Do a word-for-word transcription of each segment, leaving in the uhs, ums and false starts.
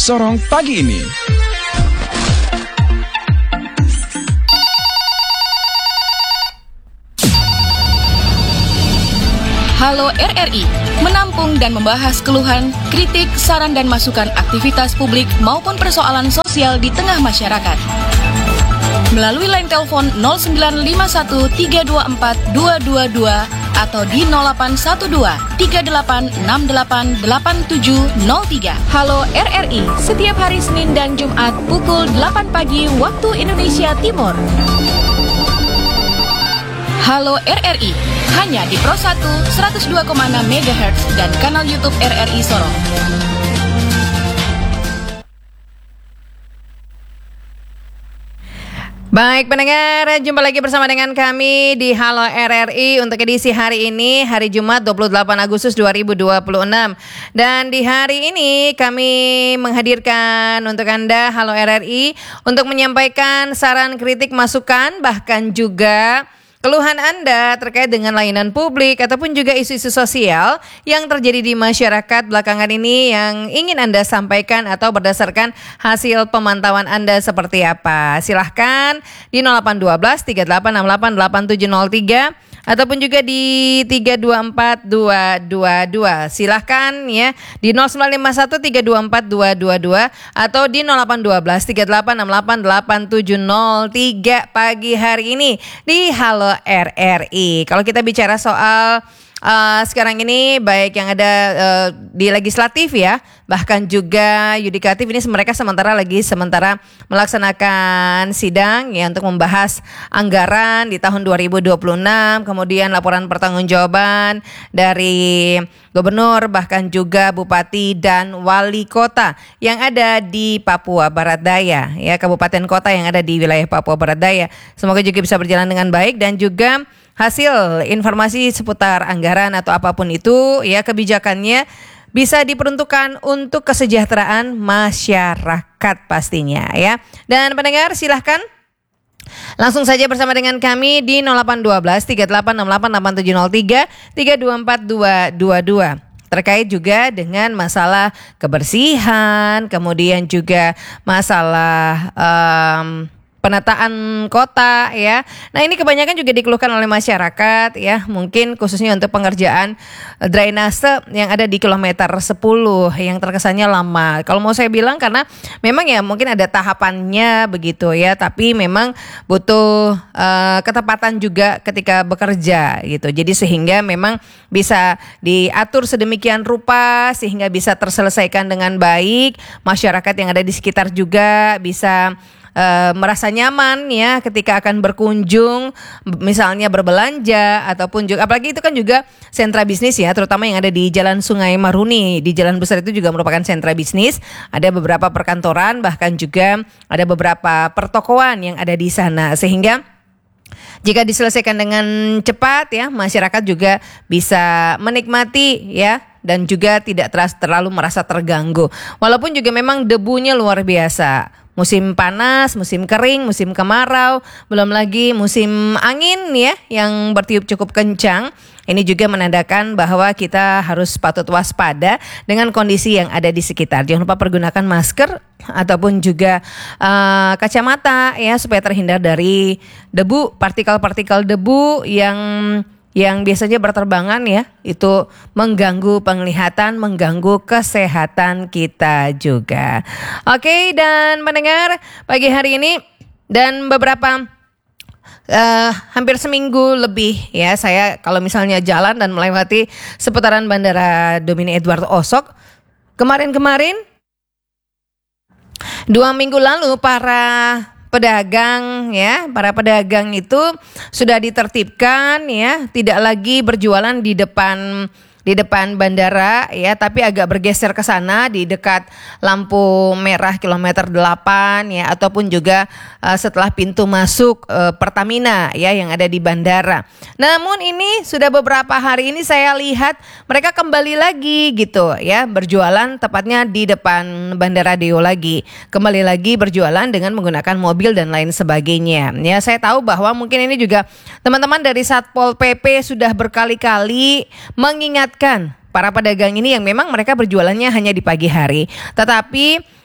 Sorong pagi ini. Halo R R I, menampung dan membahas keluhan, kritik, saran dan masukan aktivitas publik maupun persoalan sosial di tengah masyarakat. Melalui line telepon nol sembilan lima satu tiga dua empat dua dua dua atau di nol delapan satu dua tiga delapan enam delapan delapan tujuh nol tiga. Halo R R I, setiap hari Senin dan Jumat pukul delapan pagi waktu Indonesia Timur. Halo R R I, hanya di Pro satu seratus dua koma enam megahertz dan kanal YouTube R R I Sorong. Baik pendengar, jumpa lagi bersama dengan kami di Halo R R I untuk edisi hari ini, hari Jumat dua puluh delapan Agustus dua ribu dua puluh enam. Dan di hari ini kami menghadirkan untuk Anda Halo R R I untuk menyampaikan saran, kritik, masukan, bahkan juga keluhan Anda terkait dengan layanan publik ataupun juga isu-isu sosial yang terjadi di masyarakat belakangan ini yang ingin Anda sampaikan atau berdasarkan hasil pemantauan Anda seperti apa. Silahkan di nol delapan satu dua tiga delapan enam delapan delapan tujuh nol tiga ataupun juga di tiga dua empat dua dua dua. Silahkan ya di nol sembilan lima satu tiga dua empat dua dua dua atau di nol delapan satu dua tiga delapan enam delapan delapan tujuh nol tiga pagi hari ini di Halo R R I. Kalau kita bicara soal uh, sekarang ini baik yang ada uh, di legislatif ya, bahkan juga yudikatif, ini mereka sementara lagi sementara melaksanakan sidang ya untuk membahas anggaran di tahun dua ribu dua puluh enam, kemudian laporan pertanggungjawaban dari gubernur bahkan juga bupati dan wali kota yang ada di Papua Barat Daya ya, kabupaten kota yang ada di wilayah Papua Barat Daya. Semoga juga bisa berjalan dengan baik dan juga hasil informasi seputar anggaran atau apapun itu ya, kebijakannya bisa diperuntukkan untuk kesejahteraan masyarakat pastinya ya. Dan pendengar silahkan langsung saja bersama dengan kami di nol delapan satu dua tiga delapan enam delapan delapan tujuh nol tiga tiga dua empat dua dua dua terkait juga dengan masalah kebersihan, kemudian juga masalah um, penataan kota ya. Nah ini kebanyakan juga dikeluhkan oleh masyarakat ya, mungkin khususnya untuk pengerjaan drainase yang ada di kilometer sepuluh yang terkesannya lama. Kalau mau saya bilang karena memang ya mungkin ada tahapannya begitu ya, tapi memang butuh uh, ketepatan juga ketika bekerja gitu. Jadi sehingga memang bisa diatur sedemikian rupa sehingga bisa terselesaikan dengan baik, masyarakat yang ada di sekitar juga bisa Uh, merasa nyaman ya ketika akan berkunjung, misalnya berbelanja ataupun juga, apalagi itu kan juga sentra bisnis ya, terutama yang ada di Jalan Sungai Maruni. Di jalan besar itu juga merupakan sentra bisnis, ada beberapa perkantoran, bahkan juga ada beberapa pertokoan yang ada di sana, sehingga jika diselesaikan dengan cepat ya, masyarakat juga bisa menikmati ya, dan juga tidak terlalu merasa terganggu. Walaupun juga memang debunya luar biasa. Musim panas, musim kering, musim kemarau, belum lagi musim angin ya yang bertiup cukup kencang. Ini juga menandakan bahwa kita harus patut waspada dengan kondisi yang ada di sekitar. Jangan lupa pergunakan masker ataupun juga uh, kacamata ya supaya terhindar dari debu, partikel-partikel debu yang yang biasanya berterbangan ya, itu mengganggu penglihatan, mengganggu kesehatan kita juga. Oke, dan mendengar pagi hari ini dan beberapa uh, hampir seminggu lebih ya, saya kalau misalnya jalan dan melewati seputaran Bandara Domini Edward Osok kemarin-kemarin, dua minggu lalu para pedagang ya, para pedagang itu sudah ditertibkan ya, tidak lagi berjualan di depan di depan bandara ya, tapi agak bergeser ke sana di dekat lampu merah kilometer delapan ya, ataupun juga uh, setelah pintu masuk uh, Pertamina ya yang ada di bandara. Namun ini sudah beberapa hari ini saya lihat mereka kembali lagi gitu ya, berjualan tepatnya di depan Bandara Deo lagi. Kembali lagi berjualan dengan menggunakan mobil dan lain sebagainya. Ya, saya tahu bahwa mungkin ini juga teman-teman dari Satpol P P sudah berkali-kali mengingat para pedagang ini yang memang mereka berjualannya hanya di pagi hari. Tetapi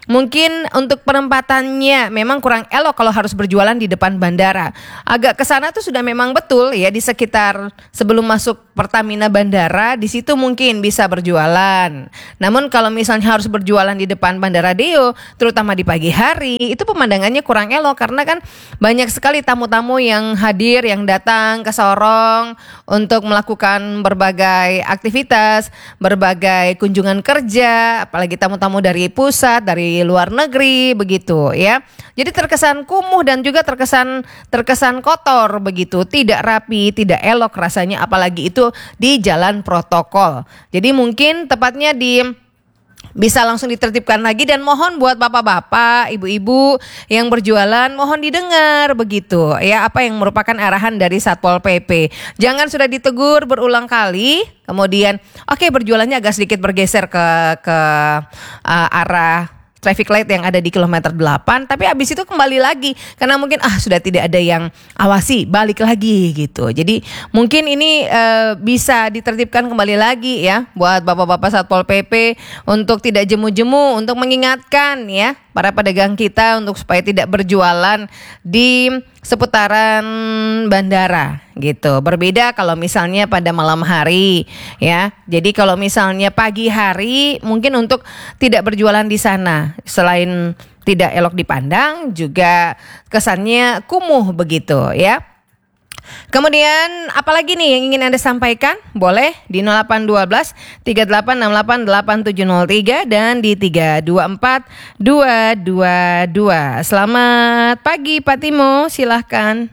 mungkin untuk penempatannya memang kurang elok kalau harus berjualan di depan bandara. Agak ke sana tuh sudah memang betul ya, di sekitar sebelum masuk Pertamina Bandara, di situ mungkin bisa berjualan. Namun kalau misalnya harus berjualan di depan Bandara Deo, terutama di pagi hari, itu pemandangannya kurang elok karena kan banyak sekali tamu-tamu yang hadir, yang datang ke Sorong untuk melakukan berbagai aktivitas, berbagai kunjungan kerja, apalagi tamu-tamu dari pusat, dari luar negeri begitu ya. Jadi terkesan kumuh dan juga terkesan terkesan kotor begitu, tidak rapi, tidak elok rasanya, apalagi itu di jalan protokol. Jadi mungkin tepatnya di bisa langsung ditertibkan lagi, dan mohon buat bapak-bapak, ibu-ibu yang berjualan mohon didengar begitu ya apa yang merupakan arahan dari Satpol P P. Jangan sudah ditegur berulang kali kemudian oke okay, berjualannya agak sedikit bergeser ke ke uh, arah traffic light yang ada di kilometer delapan, tapi habis itu kembali lagi karena mungkin ah sudah tidak ada yang awasi, balik lagi gitu. Jadi mungkin ini uh, bisa ditertibkan kembali lagi ya buat bapak-bapak Satpol P P untuk tidak jemu-jemu, untuk mengingatkan ya para pedagang kita untuk supaya tidak berjualan di seputaran bandara gitu. Berbeda kalau misalnya pada malam hari ya. Jadi kalau misalnya pagi hari mungkin untuk tidak berjualan di sana, selain tidak elok dipandang juga kesannya kumuh begitu ya. Kemudian apalagi nih yang ingin Anda sampaikan? Boleh di nol delapan satu dua tiga delapan enam delapan delapan tujuh nol tiga dan di tiga dua empat dua dua dua. Selamat pagi Pak Timo, silahkan.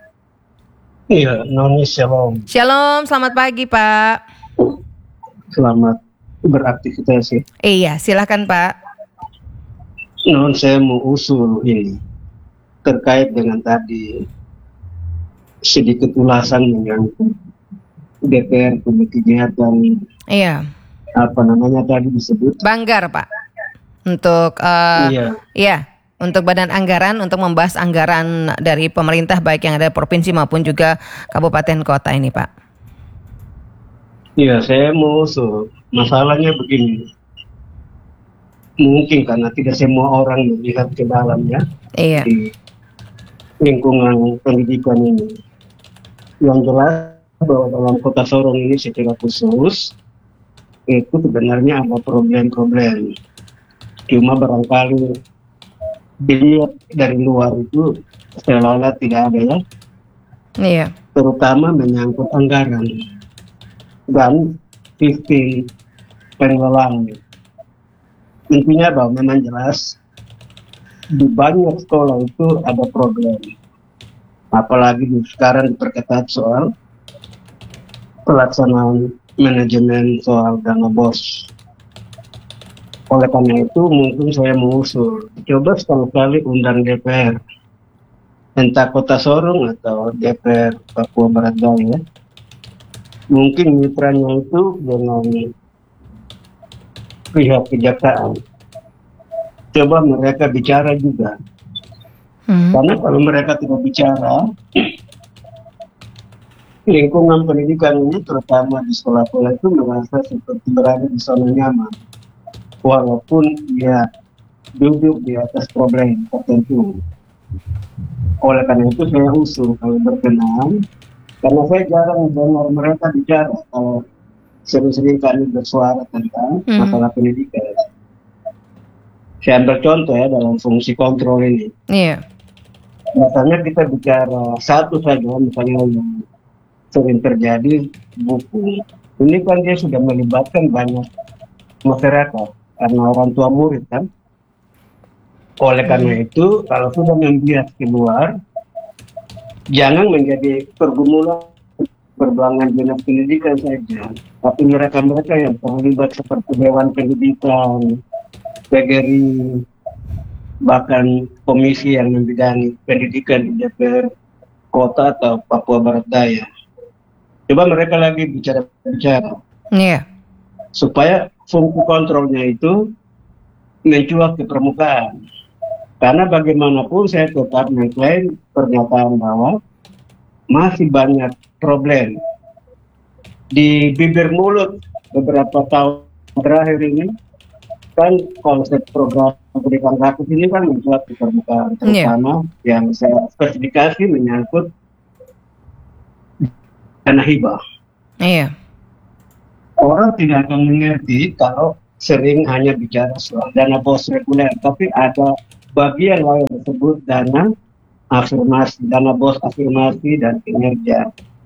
Iya, Noni Shalom. Shalom, selamat pagi Pak. Selamat beraktivitas ya. Iya, silahkan Pak. Non, saya mau usul ini terkait dengan tadi sedikit ulasan menyangkut D P R punya kegiatan. Iya. Apa namanya tadi disebut? Banggar Pak. Untuk uh, iya. Iya. Untuk badan anggaran, untuk membahas anggaran dari pemerintah baik yang ada provinsi maupun juga kabupaten kota ini Pak. Iya, saya mau usul. Masalahnya begini. Mungkin karena tidak semua orang melihat ke dalamnya. Iya. Di lingkungan pendidikan ini. Yang jelas bahwa dalam kota Sorong ini secara khusus itu sebenarnya ada problem-problem. Cuma barangkali dilihat dari luar itu seolah-olah tidak ada ya. Iya. Terutama menyangkut anggaran dan sistem pengelolaan. Intinya bahwa memang jelas di banyak sekolah itu ada problem. Apalagi sekarang diperketat soal pelaksanaan manajemen soal dana bos. Oleh karena itu mungkin saya mengusul coba sekali-kali undang D P R, entah Kota Sorong atau D P R Papua Barat Daya. Mungkin mitranya itu dengan pihak kejaksaan. Coba mereka bicara juga. Hmm. Karena kalau mereka tidak bicara, lingkungan pendidikan ini terutama di sekolah-sekolah itu merasa seperti berada di zona nyaman. Walaupun dia duduk di atas problem tertentu. Oleh karena itu saya usul kalau berkenan, karena saya jarang dengar mereka bicara kalau sering-sering kali bersuara tentang hmm. masalah pendidikan. Saya ambil contoh ya dalam fungsi kontrol ini. Iya. Yeah. Misalnya kita bicara satu saja, misalnya yang sering terjadi buku. Ini kan dia sudah melibatkan banyak masyarakat karena orang tua murid kan. Oleh karena itu, kalau sudah membias keluar, jangan menjadi pergumulan berbalangan dinas pendidikan saja, tapi mereka-mereka yang terlibat seperti Dewan Pendidikan, P G R I, bahkan komisi yang membidangi pendidikan di D P R Kota atau Papua Barat Daya. Coba mereka lagi bicara-bicara. Iya. Supaya fungsi kontrolnya itu mencuat ke permukaan. Karena bagaimanapun saya tetap mengklaim pernyataan bahwa masih banyak problem di bibir mulut beberapa tahun terakhir ini. kan konsep program pendidikan gratis ini kan membuat keterbukaan, terutama yeah. yang saya spesifikasi menyangkut dana hibah. Iya. Orang tidak akan mengerti kalau sering hanya bicara soal dana bos reguler, tapi ada bagian lain disebut dana afirmasi, dana bos afirmasi dan kinerja.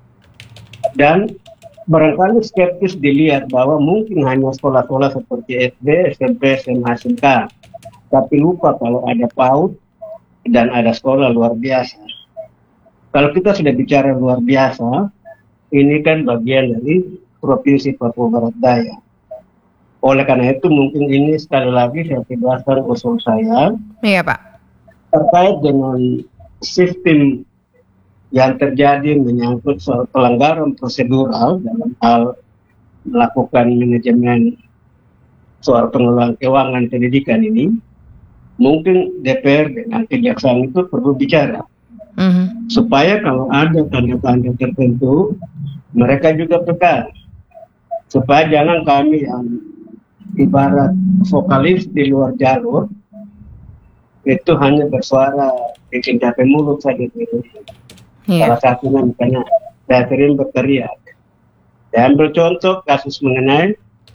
Dan barangkali skeptis dilihat bahwa mungkin hanya sekolah-sekolah seperti S D, S M P, S M A, S M K, tapi lupa kalau ada PAUD dan ada sekolah luar biasa. Kalau kita sudah bicara luar biasa, ini kan bagian dari Provinsi Papua Barat Daya. Oleh karena itu mungkin ini sekali lagi saya tegaskan usul saya. Iya Pak. Terkait dengan sistem yang terjadi menyangkut soal pelanggaran prosedural dalam hal melakukan manajemen soal pengelolaan keuangan pendidikan ini, mungkin D P R dan kejaksaan itu perlu bicara. Mm-hmm. Supaya kalau ada tanda-tanda tertentu, mereka juga tekan. Supaya jangan kami yang ibarat vokalis di luar jalur itu hanya bersuara bikin capek mulut saja gitu. Yeah. Salah satunya misalnya saya sering berteriak. Saya ambil contoh kasus mengenai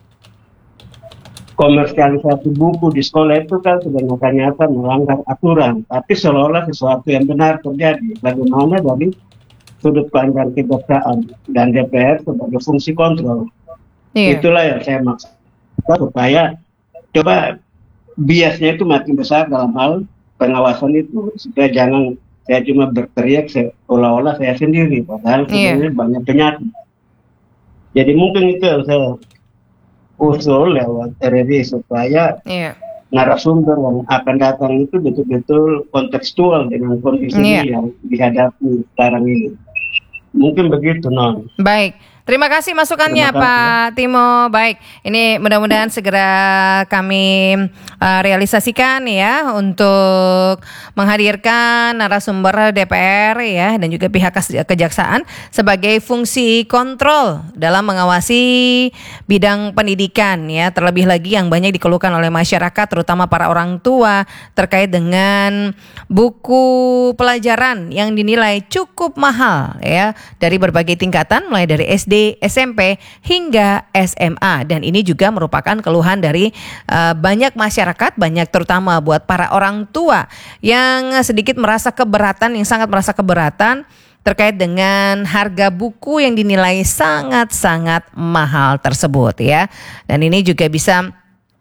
komersialisasi buku di sekolah itu kan sudah nyata-nyata melanggar aturan, tapi seolah-olah sesuatu yang benar terjadi. Bagaimana dari sudut pandang kejaksaan dan D P R sebagai fungsi kontrol. Yeah. Itulah yang saya maksud, supaya coba biasnya itu makin besar dalam hal pengawasan itu, supaya jangan saya cuma berteriak seolah-olah saya sendiri, padahal sebenarnya yeah. banyak penyakit. Jadi mungkin itu yang saya usul lewat R R I supaya yeah. narasumber yang akan datang itu betul-betul kontekstual dengan kondisi yeah. yang dihadapi sekarang ini. Mungkin begitu, Non. Baik. Terima kasih masukannya Terima kasih. Pak Timo. Baik, ini mudah-mudahan segera kami uh, realisasikan ya untuk menghadirkan narasumber D P R ya dan juga pihak kejaksaan sebagai fungsi kontrol dalam mengawasi bidang pendidikan ya. Terlebih lagi yang banyak dikeluhkan oleh masyarakat terutama para orang tua terkait dengan buku pelajaran yang dinilai cukup mahal ya dari berbagai tingkatan mulai dari S D, S M P hingga S M A, dan ini juga merupakan keluhan dari uh, banyak masyarakat, banyak terutama buat para orang tua yang sedikit merasa keberatan, yang sangat merasa keberatan terkait dengan harga buku yang dinilai sangat-sangat mahal tersebut ya. Dan ini juga bisa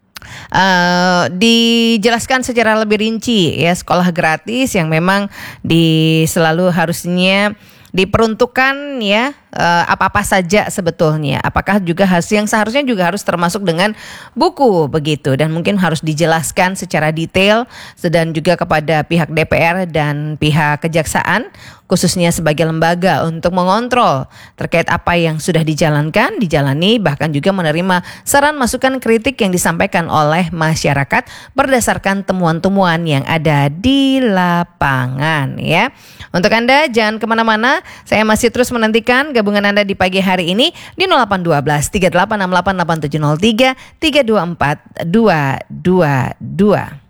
Uh, dijelaskan secara lebih rinci ya, sekolah gratis yang memang di selalu harusnya diperuntukkan ya uh, apa-apa saja sebetulnya. Apakah juga hasil yang seharusnya juga harus termasuk dengan buku begitu, dan mungkin harus dijelaskan secara detail dan juga kepada pihak D P R dan pihak kejaksaan khususnya sebagai lembaga untuk mengontrol terkait apa yang sudah dijalankan, dijalani, bahkan juga menerima saran masukan kritik yang disampaikan oleh masyarakat berdasarkan temuan-temuan yang ada di lapangan ya. Untuk Anda jangan kemana-mana, saya masih terus menantikan gabungan Anda di pagi hari ini di nol delapan satu dua tiga delapan enam delapan delapan tujuh nol tiga tiga dua empat dua dua dua.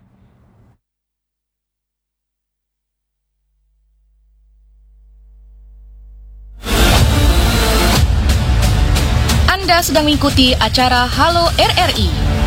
Anda sedang mengikuti acara Halo R R I.